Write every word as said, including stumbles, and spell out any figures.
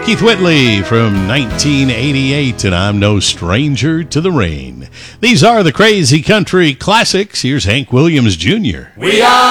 Keith Whitley from nineteen eighty-eight, and I'm no stranger to the rain. These are the Crazy Country Classics. Here's Hank Williams Junior We are